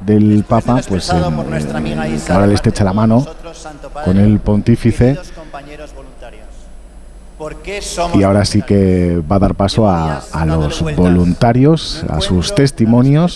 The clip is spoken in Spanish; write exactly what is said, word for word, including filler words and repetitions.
del Papa, pues eh, ahora le estrecha la mano con el pontífice. Y ahora sí que va a dar paso a, a los voluntarios, a sus testimonios.